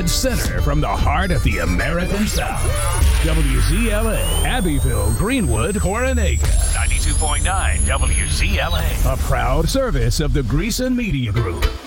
dead center from the heart of the American South. WZLA, Abbeville, Greenwood, Coronega. 92.9 WZLA. A proud service of the Greason Media Group.